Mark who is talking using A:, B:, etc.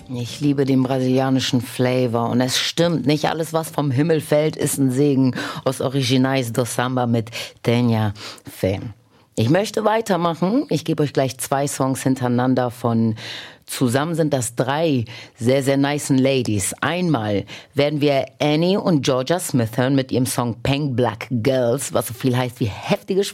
A: Ich liebe den brasilianischen Flavor und es stimmt, nicht alles, was vom Himmel fällt, ist ein Segen. Os Originais do Samba mit Tenha Fé. Ich möchte weitermachen. Ich gebe euch gleich 2 Songs hintereinander von zusammen sind das 3 sehr, sehr nicen Ladies. Einmal werden wir Annie und Georgia Smith hören mit ihrem Song Pink Black Girls, was so viel heißt wie heftige